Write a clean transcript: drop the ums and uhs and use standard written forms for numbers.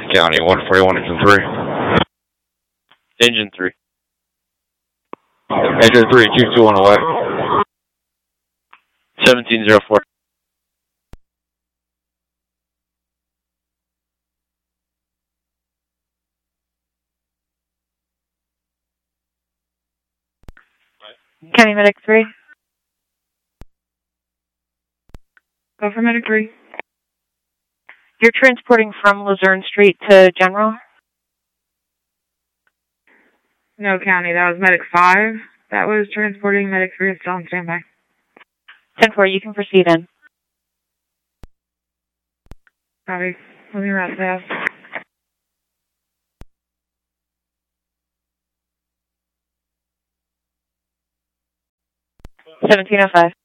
County, 141 engine 3. Engine 3. Engine 3, 221 away. 1704. County Medic 3. Go for Medic 3. You're transporting from Luzerne Street to General? No, County. That was Medic 5. That was transporting. Medic 3 is still on standby. 10-4, you can proceed in. Copy. Let me route fast. 1705.